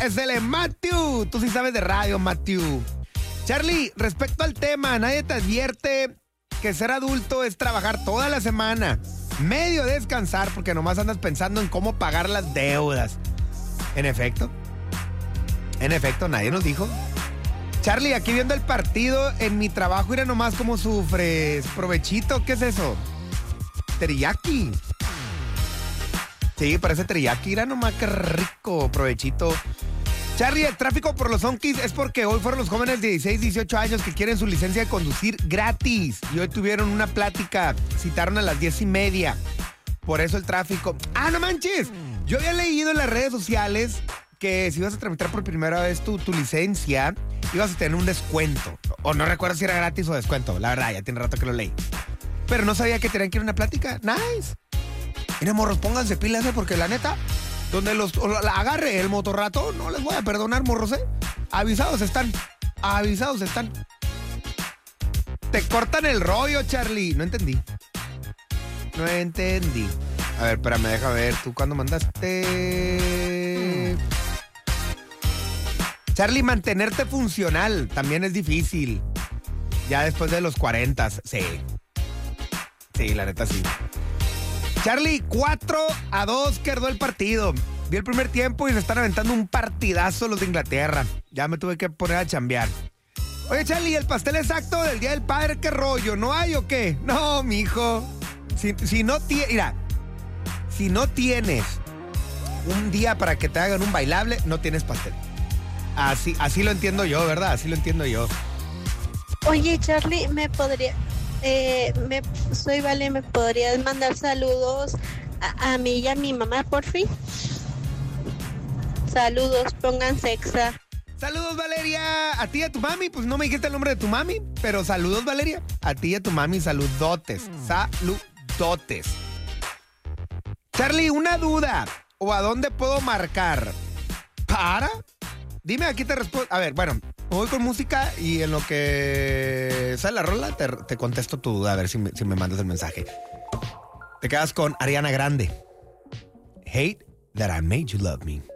es el Matthew. Tú sí sabes de radio, Matthew. Charlie, respecto al tema, nadie te advierte que ser adulto es trabajar toda la semana, medio descansar porque nomás andas pensando en cómo pagar las deudas. En efecto, nadie nos dijo. Charlie, aquí viendo el partido en mi trabajo, mira nomás cómo sufres. Provechito, ¿qué es eso? Teriyaki. Sí, parece teriyaki. Mira nomás qué rico, provechito. Charlie, el tráfico por los Onkis es porque hoy fueron los jóvenes de 16, 18 años que quieren su licencia de conducir gratis. Y hoy tuvieron una plática, citaron a las 10:30. Por eso el tráfico. ¡Ah, no manches! Yo había leído en las redes sociales que si ibas a tramitar por primera vez tu licencia, ibas a tener un descuento. O no recuerdo si era gratis o descuento. La verdad, ya tiene rato que lo leí. Pero no sabía que tenían que ir a una plática. ¡Nice! Miren, morros, pónganse pilas, porque la neta, donde la agarre el motorrato, no les voy a perdonar, morros, Avisados están. Te cortan el rollo, Charlie. No entendí. A ver, espérame, deja ver. ¿Tú cuándo mandaste? Charlie, mantenerte funcional también es difícil. Ya después de los 40, sí. Sí, la neta sí. Charlie, 4-2 quedó el partido. Vi el primer tiempo y se están aventando un partidazo los de Inglaterra. Ya me tuve que poner a chambear. Oye, Charlie, el pastel exacto del Día del Padre, ¿qué rollo? ¿No hay o qué? No, mijo. Si no tienes un día para que te hagan un bailable, no tienes pastel. Así lo entiendo yo, ¿verdad? Así lo entiendo yo. Oye, Charlie, soy Vale, ¿me podrías mandar saludos a mí y a mi mamá, por fin? Saludos, pongan sexa. Saludos, Valeria. A ti y a tu mami, pues no me dijiste el nombre de tu mami, pero saludos, Valeria. A ti y a tu mami, saludotes. Saludotes. Charlie, una duda. ¿O a dónde puedo marcar? ¿Para? Dime, aquí te respondo. A ver, bueno, voy con música y en lo que sale la rola te contesto tu duda, a ver si me mandas el mensaje. Te quedas con Ariana Grande. Hate that I made you love me.